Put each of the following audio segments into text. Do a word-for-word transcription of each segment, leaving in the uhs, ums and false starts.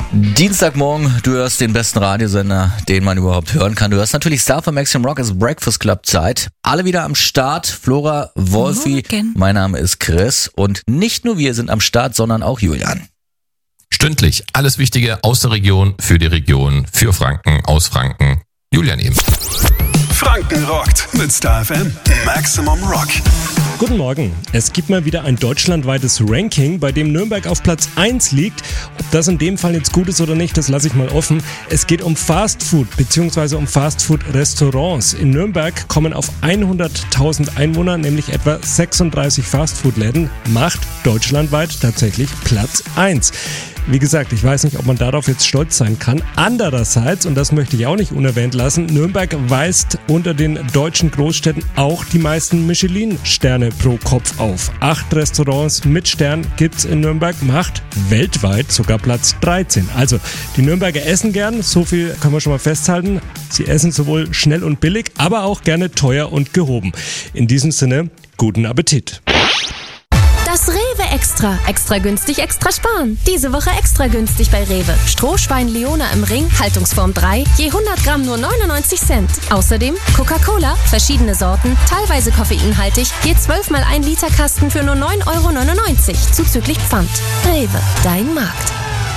Dienstagmorgen, du hörst den besten Radiosender, den man überhaupt hören kann. Du hörst natürlich Star für Maximum Rock, ist Breakfast Club Zeit. Alle wieder am Start. Flora, Wolfi, Morgen. Mein Name ist Chris und nicht nur wir sind am Start, sondern auch Julian. Stündlich alles Wichtige aus der Region, für die Region, für Franken, aus Franken. Julian eben. Franken rockt mit Star F M Maximum Rock. Guten Morgen. Es gibt mal wieder ein deutschlandweites Ranking, bei dem Nürnberg auf Platz eins liegt. Ob das in dem Fall jetzt gut ist oder nicht, das lasse ich mal offen. Es geht um Fastfood bzw. um Fastfood-Restaurants. In Nürnberg kommen auf hunderttausend Einwohner, nämlich etwa sechsunddreißig Fastfood-Läden, macht deutschlandweit tatsächlich Platz eins. Wie gesagt, ich weiß nicht, ob man darauf jetzt stolz sein kann. Andererseits, und das möchte ich auch nicht unerwähnt lassen, Nürnberg weist unter den deutschen Großstädten auch die meisten Michelin-Sterne pro Kopf auf. Acht Restaurants mit Stern gibt's in Nürnberg, macht weltweit sogar Platz dreizehn. Also, die Nürnberger essen gern, so viel können wir schon mal festhalten. Sie essen sowohl schnell und billig, aber auch gerne teuer und gehoben. In diesem Sinne, guten Appetit. Das Rewe Extra. Extra günstig, extra sparen. Diese Woche extra günstig bei Rewe. Strohschwein Leona im Ring, Haltungsform drei, je hundert Gramm nur neunundneunzig Cent. Außerdem Coca-Cola, verschiedene Sorten, teilweise koffeinhaltig, je zwölf mal ein Liter Kasten für nur neun Euro neunundneunzig, zuzüglich Pfand. Rewe, dein Markt.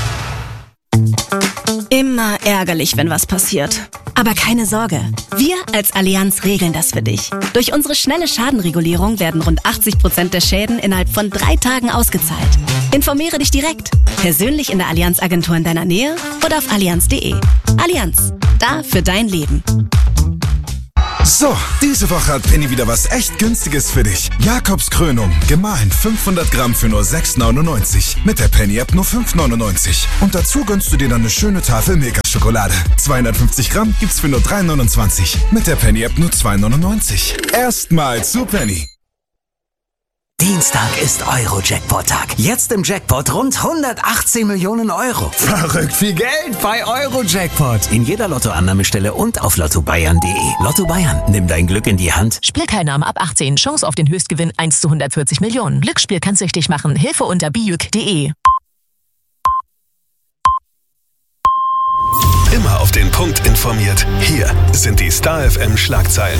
Immer ärgerlich, wenn was passiert. Aber keine Sorge, wir als Allianz regeln das für dich. Durch unsere schnelle Schadenregulierung werden rund achtzig Prozent der Schäden innerhalb von drei Tagen ausgezahlt. Informiere dich direkt, persönlich in der Allianz-Agentur in deiner Nähe oder auf allianz punkt de. Allianz, da für dein Leben. So, diese Woche hat Penny wieder was echt Günstiges für dich. Jakobs Krönung, gemahlen fünfhundert Gramm für nur sechs neunundneunzig. Mit der Penny-App nur fünf neunundneunzig. Und dazu gönnst du dir dann eine schöne Tafel Milka-Schokolade. zweihundertfünfzig Gramm gibt's für nur drei neunundzwanzig. Mit der Penny-App nur zwei neunundneunzig. Erstmal zu Penny. Dienstag ist Euro-Jackpot-Tag. Jetzt im Jackpot rund hundertachtzehn Millionen Euro. Verrückt viel Geld. Bei Euro-Jackpot. In jeder Lottoannahmestelle und auf lotto bayern punkt de. Lotto Bayern, nimm dein Glück in die Hand. Spielteilnahme ab achtzehn. Chance auf den Höchstgewinn eins zu hundertvierzig Millionen. Glücksspiel kann süchtig machen. Hilfe unter bijuk punkt de. Immer auf den Punkt informiert. Hier sind die Star F M Schlagzeilen.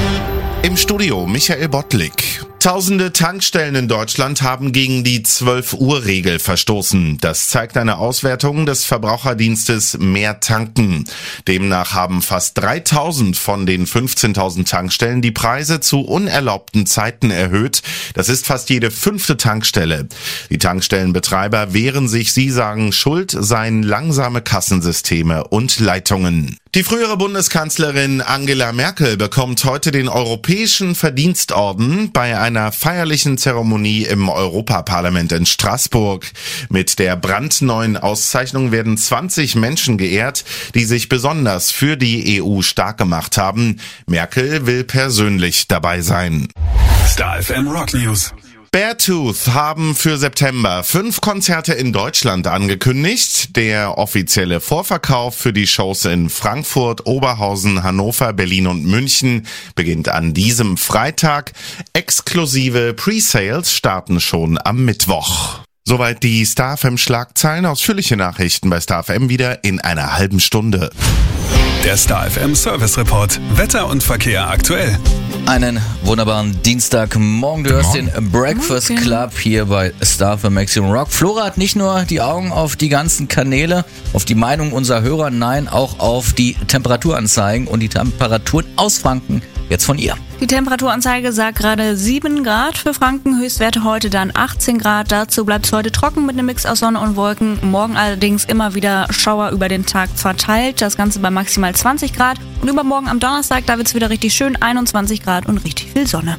Im Studio Michael Bottlik. Tausende Tankstellen in Deutschland haben gegen die zwölf-Uhr-Regel verstoßen. Das zeigt eine Auswertung des Verbraucherdienstes Mehr Tanken. Demnach haben fast dreitausend von den fünfzehntausend Tankstellen die Preise zu unerlaubten Zeiten erhöht. Das ist fast jede fünfte Tankstelle. Die Tankstellenbetreiber wehren sich, sie sagen, schuld seien langsame Kassensysteme und Leitungen. Die frühere Bundeskanzlerin Angela Merkel bekommt heute den Europäischen Verdienstorden bei einer feierlichen Zeremonie im Europaparlament in Straßburg. Mit der brandneuen Auszeichnung werden zwanzig Menschen geehrt, die sich besonders für die E U stark gemacht haben. Merkel will persönlich dabei sein. Star F M Rock News. Beartooth haben für September fünf Konzerte in Deutschland angekündigt. Der offizielle Vorverkauf für die Shows in Frankfurt, Oberhausen, Hannover, Berlin und München beginnt an diesem Freitag. Exklusive Pre-Sales starten schon am Mittwoch. Soweit die Star F M Schlagzeilen. Ausführliche Nachrichten bei Star F M wieder in einer halben Stunde. Der Star F M Service Report. Wetter und Verkehr aktuell. Einen wunderbaren Dienstagmorgen. Du hörst den Breakfast Morgen. Club hier bei Star für Maximum Rock. Flora hat nicht nur die Augen auf die ganzen Kanäle, auf die Meinung unserer Hörer, nein, auch auf die Temperaturanzeigen und die Temperaturen aus Franken. Jetzt von ihr. Die Temperaturanzeige sagt gerade sieben Grad für Franken, Höchstwerte heute dann achtzehn Grad. Dazu bleibt es heute trocken mit einem Mix aus Sonne und Wolken. Morgen allerdings immer wieder Schauer über den Tag verteilt. Das Ganze bei maximal zwanzig Grad. Und übermorgen am Donnerstag, da wird es wieder richtig schön, einundzwanzig Grad und richtig viel Sonne.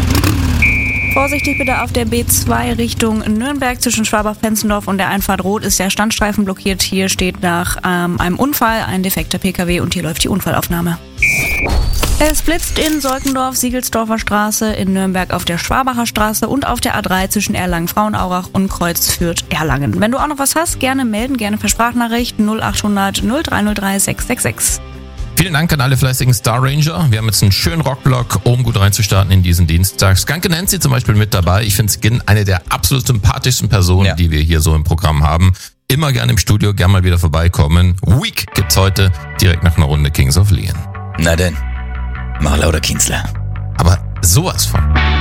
Vorsichtig bitte auf der B zwei Richtung Nürnberg zwischen Schwabach-Penzendorf und der Einfahrt Rot ist der Standstreifen blockiert. Hier steht nach ähm, einem Unfall ein defekter P K W und hier läuft die Unfallaufnahme. Es blitzt in Solkendorf, Siegelsdorfer Straße, in Nürnberg auf der Schwabacher Straße und auf der A drei zwischen Erlangen-Frauenaurach und Kreuz Fürth-Erlangen. Wenn du auch noch was hast, gerne melden, gerne per Sprachnachricht null achthundert null drei null drei sechs sechs sechs. Vielen Dank an alle fleißigen Star Ranger. Wir haben jetzt einen schönen Rockblock, um gut reinzustarten in diesen Dienstag. Skanke Nancy zum Beispiel mit dabei. Ich finde Skin eine der absolut sympathischsten Personen, ja. die wir hier so im Programm haben. immer gerne im Studio, gerne mal wieder vorbeikommen. Week gibt's heute direkt nach einer Runde Kings of Leon. Na denn, mach lauter Kienzler. Aber sowas von.